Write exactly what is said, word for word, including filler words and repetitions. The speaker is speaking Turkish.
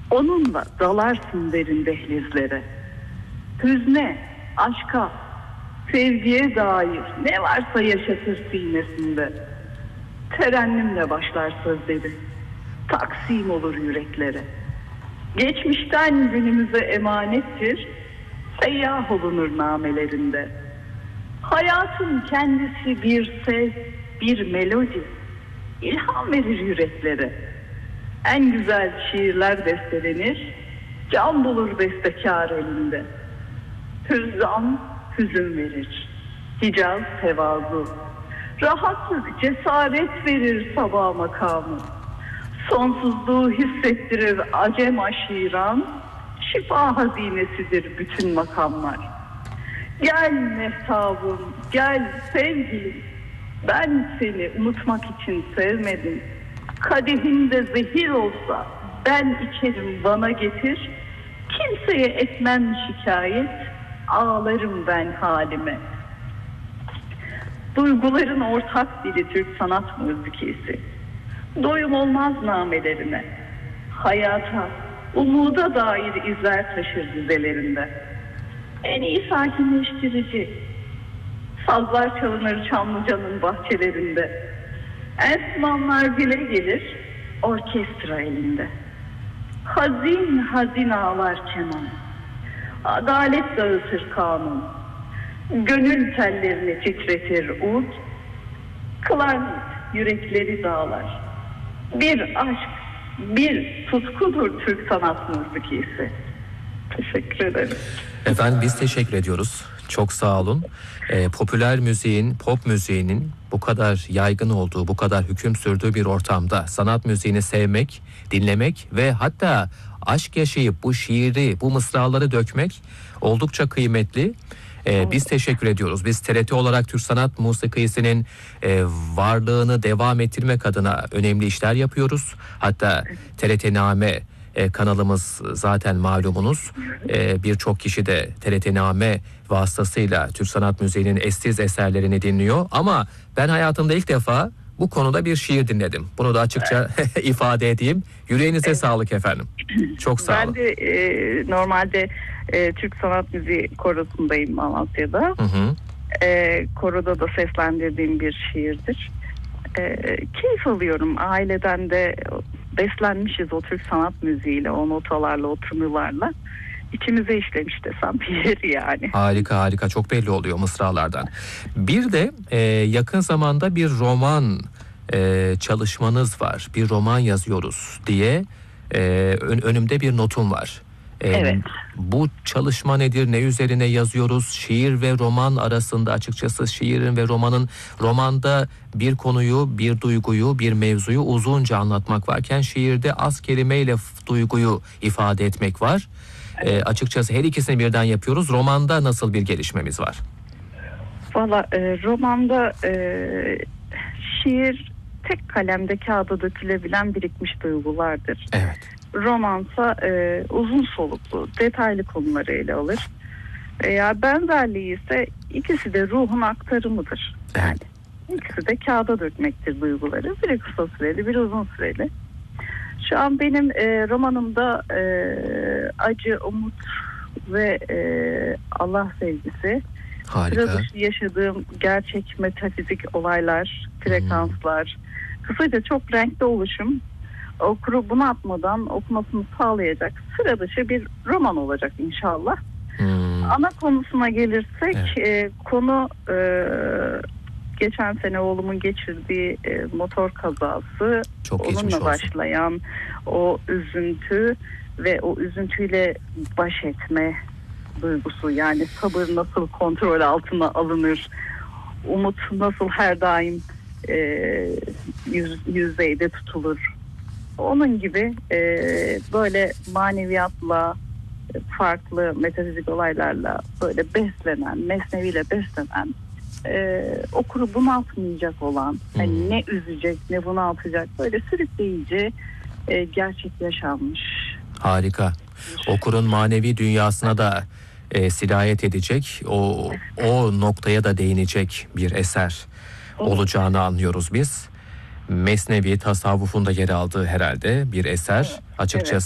Onunla dalarsın derin dehlizlere. Hüzne, aşka, sevgiye dair ne varsa yaşatır sinesinde. Terennümle başlar sözleri, taksim olur yüreklere. Geçmişten günümüze emanettir, seyyah olunur namelerinde. Hayatın kendisi bir ses, bir melodi, ilham verir yüreklere. En güzel şiirler bestelenir, can bulur bestekâr elinde. Hüzzam hüzün verir, hicaz tevazu, rahatlık cesaret verir sabah makamı. Sonsuzluğu hissettirir acem aşiran, şifa hazinesidir bütün makamlar. Gel mehtabım, gel sevgilim, ben seni unutmak için sevmedim. Kadehinde zehir olsa ben içerim bana getir. Kimseye etmem şikayet, ağlarım ben halime. Duyguların ortak dili Türk sanat müziği. Doyum olmaz namelerine. Hayata, umuda dair izler taşır dizelerinde. En iyi sakinleştirici. Sazlar çalınır Çamlıca'nın bahçelerinde. Enstrümanlar dile gelir orkestra elinde. Hazin hazin ağlar keman. Adalet dağıtır kanun. Gönül tellerini titretir ud. Klarnet yürekleri dağlar. Bir aşk, bir tutkudur Türk sanat müziği. Teşekkür ederim. Efendim biz teşekkür ediyoruz. Çok sağ olun. Ee, popüler müziğin, pop müziğinin bu kadar yaygın olduğu, bu kadar hüküm sürdüğü bir ortamda sanat müziğini sevmek, dinlemek ve hatta aşk yaşayıp bu şiiri, bu mısraları dökmek oldukça kıymetli. Ee, biz teşekkür ediyoruz. Biz T R T olarak Türk sanat musikisinin e, varlığını devam ettirmek adına önemli işler yapıyoruz. Hatta T R T Name e, kanalımız zaten malumunuz. E, Birçok kişi de T R T Name vasıtasıyla Türk sanat müziğinin eşsiz eserlerini dinliyor. Ama ben hayatımda ilk defa bu konuda bir şiir dinledim. Bunu da açıkça ifade edeyim. Yüreğinize evet. Sağlık efendim. Çok sağ olun. Ben de e, normalde e, Türk Sanat Müziği Korosu'ndayım Malatya'da. Hı hı. E, koroda da seslendirdiğim bir şiirdir. E, keyif alıyorum. Aileden de beslenmişiz o Türk sanat müziğiyle, o notalarla, o tınılarla. İçimize işlemiş desem bir yeri yani. Harika harika, çok belli oluyor mısralardan. Bir de e, yakın zamanda bir roman e, çalışmanız var. Bir roman yazıyoruz diye e, ön, önümde bir notum var. E, evet. Bu çalışma nedir? Ne üzerine yazıyoruz? Şiir ve roman arasında açıkçası şiirin ve romanın, romanda bir konuyu, bir duyguyu, bir mevzuyu uzunca anlatmak varken şiirde az kelimeyle duyguyu ifade etmek var. E, açıkçası her ikisini birden yapıyoruz. Romanda nasıl bir gelişmemiz var? Valla e, romanda e, şiir tek kalemde kağıda dökülebilen birikmiş duygulardır. Evet. Romansa e, uzun soluklu, detaylı konuları ele alır. Veya benzerliği ise ikisi de ruhun aktarımıdır. Yani ikisi de kağıda dökmektir duyguları. Biri kısa süreli, biri uzun süreli. Şu an benim e, romanımda e, acı, umut ve e, Allah sevgisi. Harika. Sıra dışı yaşadığım gerçek metafizik olaylar, frekanslar. Hmm. Kısaca çok renkli oluşum. Okuru bunu atmadan okumasını sağlayacak sıra dışı bir roman olacak inşallah. Hmm. Ana konusuna gelirsek evet. e, konu e, geçen sene oğlumun geçirdiği e, motor kazası. Çok onunla başlayan o üzüntü ve o üzüntüyle baş etme duygusu, yani sabır nasıl kontrol altına alınır, umut nasıl her daim e, yüz, yüzeyde tutulur. Onun gibi e, böyle maneviyatla, farklı metafizik olaylarla böyle beslenen, mesneviyle beslenen, e, okuru bunaltmayacak olan, hmm. yani ne üzecek ne bunaltacak, böyle sürükleyici, e, gerçek yaşanmış. Harika. Okurun manevi dünyasına da e, sirayet edecek, o o noktaya da değinecek bir eser olacağını anlıyoruz biz. Mesnevi tasavvufunda yer aldığı herhalde bir eser. Açıkçası